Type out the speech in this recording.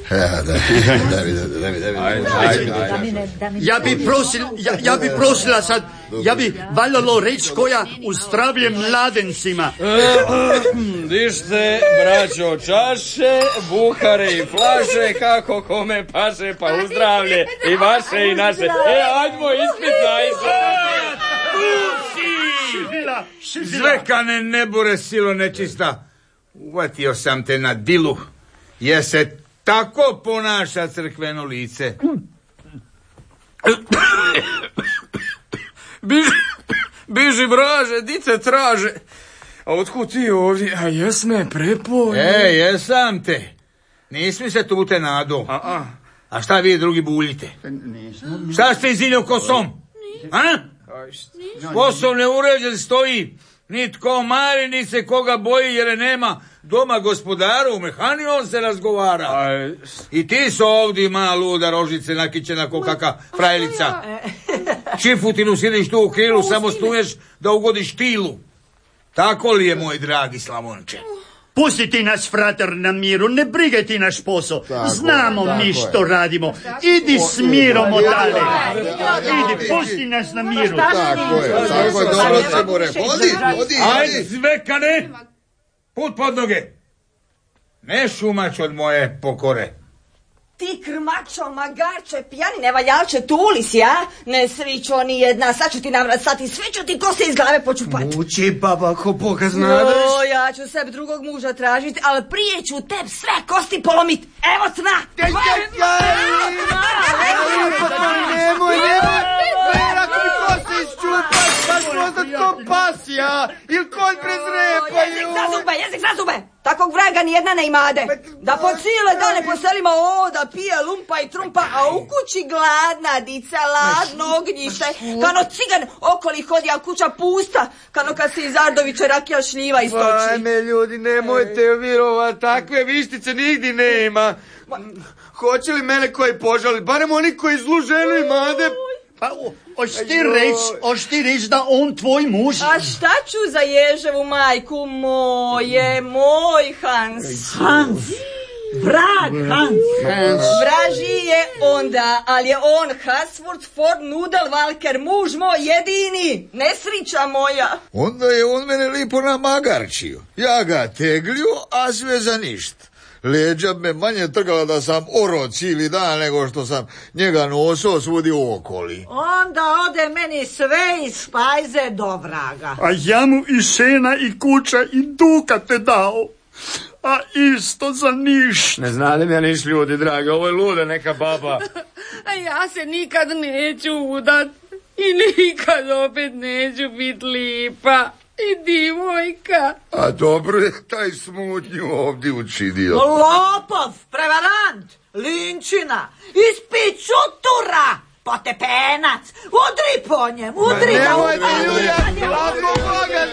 Ja bi prosila sad, ja bi valjalo reći koja uzdravlje mladencima. Dište, braćo, čaše, buhare i flaše, kako kome paše, pa uzdravlje i vaše i naše. Ajdmo ispit Zvekane nebure, silo nečista. Uvatio sam te na dilu, jer se tako ponaša crkveno lice. Biži braže, dice traže. A otkud ti ovdje? A jes me prepoj? Jesam te. Nismi se tu te nado. A šta vi drugi buljite? Šta ste izilio kosom? Posao neuređen stoji. Nitko mari, ni se koga boji, jer nema doma gospodaru, u mehani on se razgovara. I ti su ovdje ima luda rožice nakićena ko kaka frajlica. Čifutinu sidiš tu u krilu, samo stuješ da ugodiš tilu. Tako li je, moj dragi Slavonče? Pusti ti nas, frater, na miru, ne brigaj ti naš posao. Znamo mi što radimo. Idi s mirom odale. Idi, pusti nas na miru. Tako je, dobro se more. Hodi. Ajde, Zvekane, put pod noge. Ne šumać od moje pokore. Ti krmačo, magarče, pijani nevaljalče, tuli si, a? Ne srićo ni jedna, sad ću ti navrat sati, sve ću ti kose iz glave počupati. Uči, baba, ko Boga znadeš. Ja ću sebi drugog muža tražiti, ali prije ću teb sve kosti polomit. Evo cna! Nemoj, ako mi kose isčupaš, baš možda to pasija, ili konj prezrepaju. Jezik za zube! Takvog vraga nijedna ne imade. Da po cijele dane po selima oda, pije lumpa i trumpa, a u kući gladna dica, ladno ognjište. Kano cigan okoli hodi, a kuća pusta. Kano kad se iz Ardovića rakija šljiva istoči. Ajme, ljudi, nemojte virovat, takve vištice nigdje nema. Hoće li mene koji požali, barem oni koji zlu ženu imade? Pa, oš ti reći da on tvoj muž? A šta ću za Ježevu majku moj Hans? Hans? Vrag Hans? Vraži je onda, ali je on Hasford Ford Nudelvalker, muž moj jedini, nesrića moja. Onda je on mene lipo namagarčio. Ja ga teglio, a sve za ništa. Leđa me manje trgala da sam oro cijeli dan nego što sam njega nosio svudi u okoli. Onda ode meni sve iz špajze do vraga. A ja mu i šena i kuća i dukate dao. A isto za ništa. Ne znadem ja niš, ljudi dragi, ovo je luda neka baba. A ja se nikad neću udat i nikad opet neću bit lipa i divojka. A dobro je taj smutnju ovdje učinio. Lopov, prevarant, linčina, ispičutura, potepenac, udri po njem, udri ga. Nemojte ljudi, ja Boga